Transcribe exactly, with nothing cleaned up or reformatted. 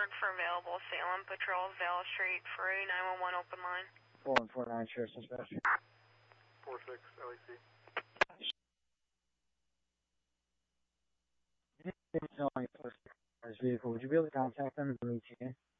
forward for available Salem Patrol, Vale Street, for a nine one one open line. four one four nine, Sheriff's Dispatch. four six, L A C. On your vehicle, would you be able to contact them and meet you?